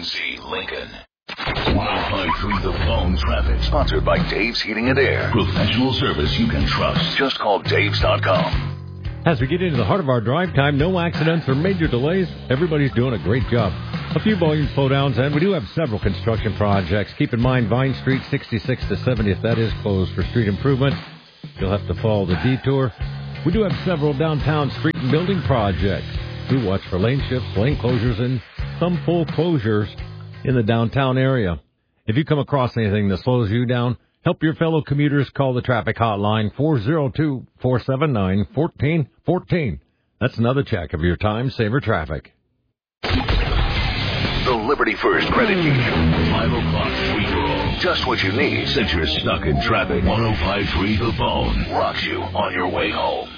UNC Lincoln. 105.3 The Phone Traffic. Sponsored by Dave's Heating and Air. Professional service you can trust. Just call Daves.com. As we get into the heart of our drive time, no accidents or major delays. Everybody's doing a great job. A few volume slowdowns, and we do have several construction projects. Keep in mind, Vine Street, 66 to 70th, that is closed for street improvements. You'll have to follow the detour. We do have several downtown street and building projects. Do watch for lane shifts, lane closures, and some full closures in the downtown area. If you come across anything that slows you down, help your fellow commuters. Call the traffic hotline 402-479-1414. That's another check of your time saver traffic. The Liberty First Credit Union. 5 o'clock free-for-all. Just what you need since you're stuck in traffic. 105.3 The Phone rocks you on your way home.